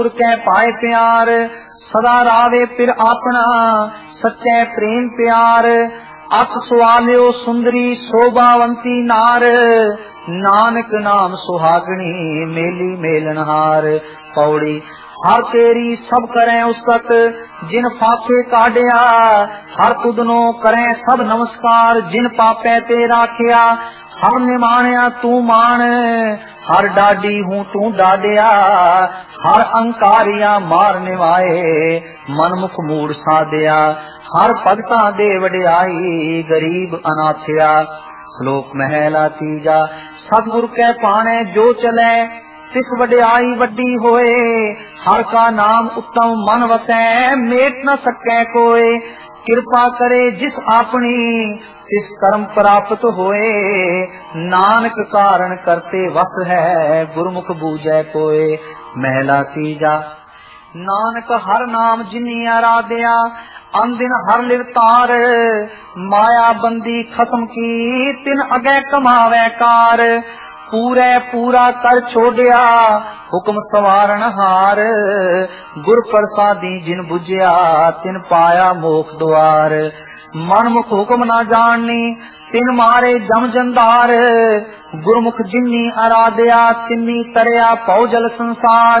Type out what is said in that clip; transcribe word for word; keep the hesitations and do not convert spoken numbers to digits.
कै पाए प्यार सदा रावे फिर अपना सच्चे प्रेम प्यार। अख सुआलियो सुंदरी शोभावंती नार नानक नाम सुहागणी मेली मेलनहार। पौड़ी हर तेरी सब करें उसत जिन फाके काढ़िया हर तुदनो करें सब नमस्कार जिन पापे ते राखिया। हर निमाणिया तू मान हर डाडी हूँ तू डाडिया हर अंकारिया मार निवाए मनमुख मूड साधिया। हर भगता दे वड्याई गरीब अनाथया। श्लोक महला तीजा सतगुर कै पाने जो चले तिस वड्याई वड्डी होए। हर का नाम उत्तम मन वसै मेट न सकै कोय। कृपा करे जिस अपनी तिस कर्म प्राप्त होए। नानक कारण करते वस है गुरमुख बूझै कोय। महला तीजा नानक हर नाम जिनी आराध्या अनदिन हर लिवतार। माया बंदी खसम की तिन अगे कमावे कार। पूरे पूरा कर छोड़िया हुक्म सवारण हार। गुर प्रसादी जिन बुझिया तिन पाया मोख द्वार। मनमुख हुक्म न जाननी तिन मारे जम जंदार। गुरमुख जिन्नी आराध्या तिन्नी तरिया पौ जल संसार।